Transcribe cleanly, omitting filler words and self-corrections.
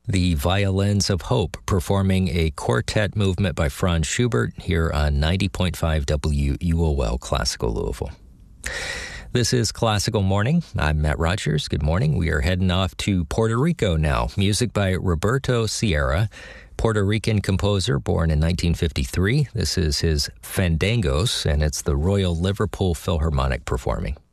The Violins of Hope performing a quartet movement by Franz Schubert here on 90.5 WUOL Classical Louisville. This is Classical Morning. I'm Matt Rogers. Good morning. We are heading off to Puerto Rico now. Music by Roberto Sierra, Puerto Rican composer born in 1953. This is his Fandangos, and it's the Royal Liverpool Philharmonic performing.